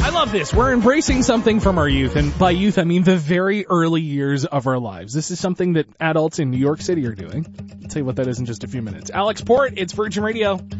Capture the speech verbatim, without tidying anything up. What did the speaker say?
I love this. We're embracing something from our youth, and by youth I mean the very early years of our lives. This is something that adults in New York City are doing. I'll tell you what that is in just a few minutes. Alex Port, it's Virgin Radio.